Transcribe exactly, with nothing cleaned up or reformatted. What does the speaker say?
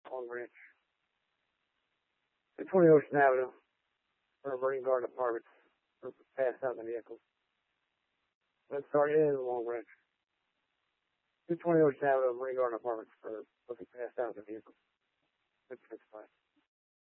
Long Branch. two twenty Ocean Avenue for Marine Garden Apartments for passed out the vehicles. Let's start in Long Branch. two twenty Ocean Avenue, Marine Garden Apartments for looking passed out the vehicles. Six six five.